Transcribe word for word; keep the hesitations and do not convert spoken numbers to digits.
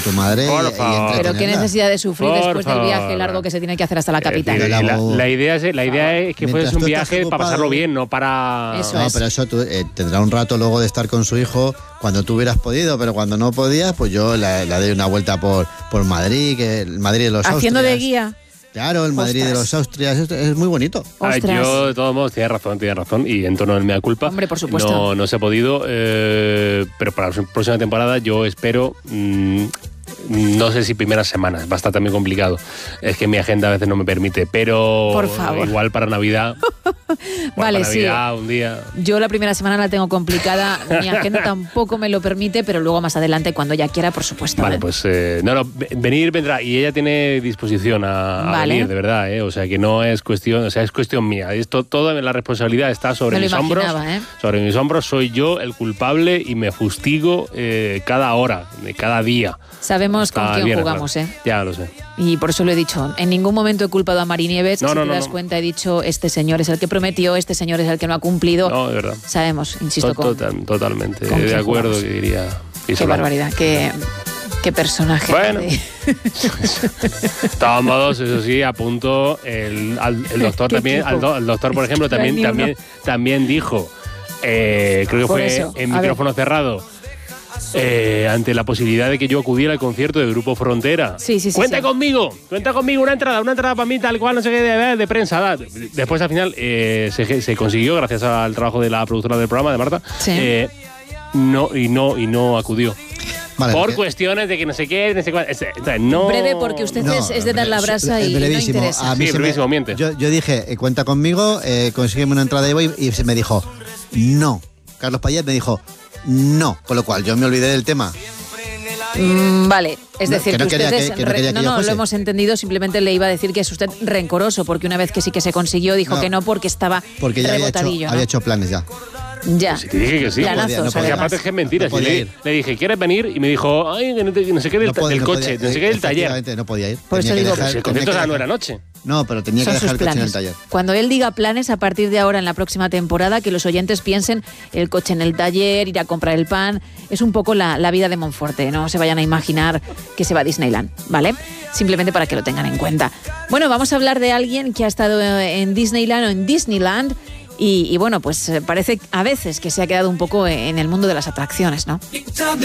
tu madre Por y, y favor. Pero qué necesidad de sufrir Por después del favor. viaje largo que se tiene que hacer hasta la capital. Eh, la- la, la idea es, la idea es que Mientras fuese un tú estás viaje para ocupado- pasarlo bien, no para... Eso No, es. pero eso tú, eh, tendrá un rato luego de estar con su hijo cuando tú hubieras podido, pero cuando no podías, pues yo la, la doy una vuelta por, por Madrid, que el Madrid de los Haciendo de Austrias. guía. Claro, el Madrid Ostras. de los Austrias, es, es muy bonito. A ver, Ostras. yo, de todos modos, tienes razón, tienes razón. Y en torno al mea culpa. Hombre, por supuesto. No, no se ha podido. eh, pero para la próxima temporada yo espero. mmm, no sé si primeras semanas, va a estar también complicado. Es que mi agenda a veces no me permite, pero Por favor. igual para Navidad. Vale, para sí. Navidad, un día. Yo la primera semana la tengo complicada, mi agenda tampoco me lo permite, pero luego más adelante, cuando ya quiera, por supuesto. Vale, ¿eh? pues eh, no, no, ve- venir vendrá y ella tiene disposición a, a Vale. venir, de verdad, ¿eh? O sea que no es cuestión, o sea, es cuestión mía. Esto, toda la responsabilidad está sobre Me lo mis hombros. imaginaba, ¿eh? Sobre mis hombros soy yo el culpable y me fustigo eh, cada hora, de cada día. Sabemos con Hasta quién viernes, jugamos, claro. ¿eh? Ya lo sé. Y por eso lo he dicho. En ningún momento he culpado a Mari Nieves. No, si no, te no, das no. cuenta, he dicho, este señor es el que prometió, este señor es el que no ha cumplido. No, de verdad. Sabemos, insisto, To- con, total- totalmente. con De quién acuerdo, jugamos. que diría. qué Isola. barbaridad, qué, qué personaje. Bueno. de- De todos modos, eso sí, apunto, el, al- el doctor ¿Qué también, tipo? al do- el doctor, por Es ejemplo, que no hay también, ni uno. también, también dijo, eh, creo que Por fue eso, en a ver. micrófono cerrado, eh, ante la posibilidad de que yo acudiera al concierto de Grupo Frontera. Sí, sí, sí, Cuenta sí. conmigo, cuenta conmigo, una entrada, una entrada para mí, tal cual, no sé qué, de, de prensa. da. Después, al final, eh, se, se consiguió, gracias al trabajo de la productora del programa, de Marta, Sí. eh, no, y no, y no acudió. Vale, Por porque- cuestiones de que no sé qué, no sé cuál. es- entonces, no. Breve, porque usted No, es, es de dar la brasa es y no brevísimo. interesa. A mí Sí, se me- brevísimo, miente. Yo, yo dije, eh, cuenta conmigo, eh, consígueme una entrada y voy, y se me dijo, no. Carlos Payet me dijo, no. Con lo cual yo me olvidé del tema. Mm, vale, es No, decir, que no que usted quería es que- que no re- quería que no, yo no, fuese. lo hemos entendido, simplemente le iba a decir que es usted rencoroso, porque una vez que sí que se consiguió, dijo No. que no porque estaba Porque ya había hecho, rebotadillo, ¿no? había hecho planes ya. Ya. Si te dije que sí. Planazos, podía, no podía. Porque además. aparte es que es mentira. No Si podía le, ir. le dije, ¿quieres venir? Y me dijo, ay, que no, te- no sé qué del, No pod- del no coche, podía- no sé qué del taller. efectivamente, no podía ir. Por Tenía eso que digo- dejar- Si el tenía concierto que ya no dejar- era noche. No, pero tenía Son que sus dejar el coche en el planes. taller. Cuando él diga planes a partir de ahora en la próxima temporada, que los oyentes piensen el coche en el taller, ir a comprar el pan, es un poco la, la vida de Monforte, no se vayan a imaginar que se va a Disneyland, ¿vale? Simplemente para que lo tengan en cuenta. Bueno, vamos a hablar de alguien que ha estado en Disneyland o en Disneyland y, y bueno, pues eh, parece a veces que se ha quedado un poco en el mundo de las atracciones, ¿no?